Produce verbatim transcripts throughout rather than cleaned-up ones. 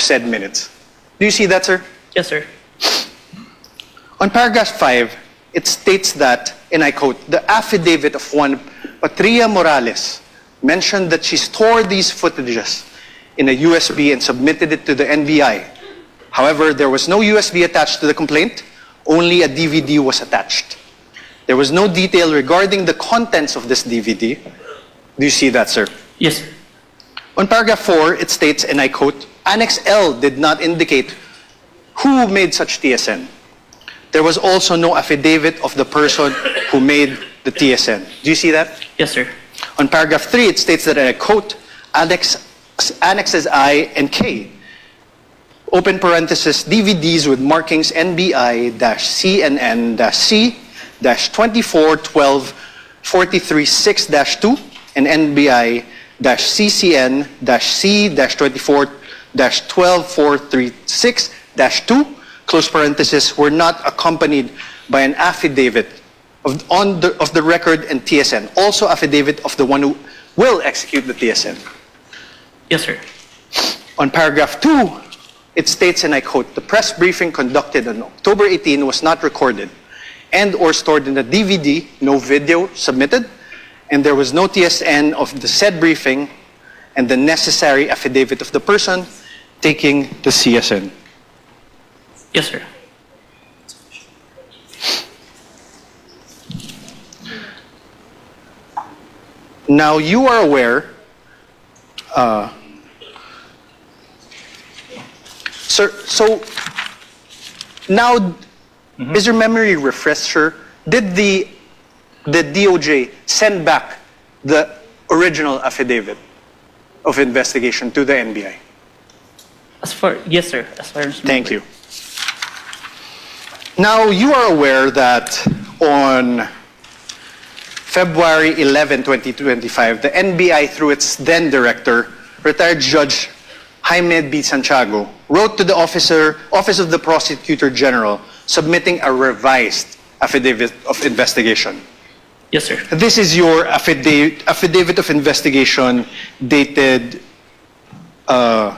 said minutes. Do you see that, sir? Yes, sir. On paragraph five, it states that, and I quote, the affidavit of one Patria Morales mentioned that she stored these footages in a U S B and submitted it to the N B I. However, there was no U S B attached to the complaint, only a D V D was attached. There was no detail regarding the contents of this D V D. Do you see that, sir? Yes, sir. On paragraph four, it states, and I quote, Annex L did not indicate who made such T S N. There was also no affidavit of the person who made the T S N. Do you see that? Yes, sir. On paragraph three, it states that, and I quote, Annex, Annexes I and K, open parenthesis, D V Ds with markings N B I-C N N-C twenty-four twelve forty-three six two and N B I-C C N-C twenty-four twelve four three six two, close parenthesis, were not accompanied by an affidavit of, on the, of the record and T S N. Also affidavit of the one who will execute the T S N. Yes, sir. On paragraph two, it states, and I quote, the press briefing conducted on October eighteenth was not recorded and or stored in the D V D, no video submitted, and there was no T S N of the said briefing and the necessary affidavit of the person taking the C S N. Yes, sir. Now you are aware, uh, sir, so now, mm-hmm. is your memory refresher? Did the, the D O J send back the original affidavit of investigation to the N B I? As far, yes, sir. As far as Thank you. Now, you are aware that on February eleventh, twenty twenty-five, the N B I, through its then director, retired Judge Jaime B. Santiago, wrote to the officer, Office of the Prosecutor General, submitting a revised affidavit of investigation. Yes, sir. This is your affidavit, affidavit of investigation dated uh,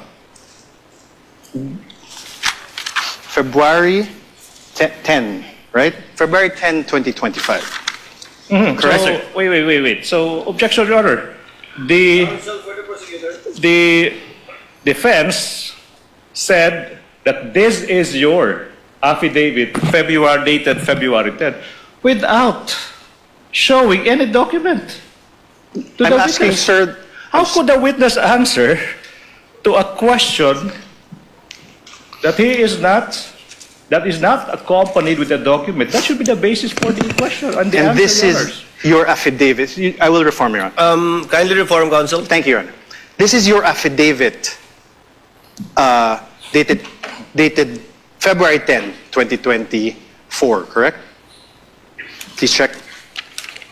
February tenth, right? February tenth, twenty twenty-five. Mm-hmm. Correct, so, sir? Wait, wait, wait, wait. So, objection, Your Honor. The, the defense said that this is your affidavit, February, dated February tenth, without showing any document to I'm the asking, witness. sir. How could the witness answer to a question that he is not, that is not accompanied with a document? That should be the basis for the question and the And answer, this Your is Honors. your affidavit. You- I will reform, Your Honor. Um, kindly reform, counsel. Thank you, Your Honor. This is your affidavit uh, dated, dated February tenth, twenty twenty-four, correct? Please check.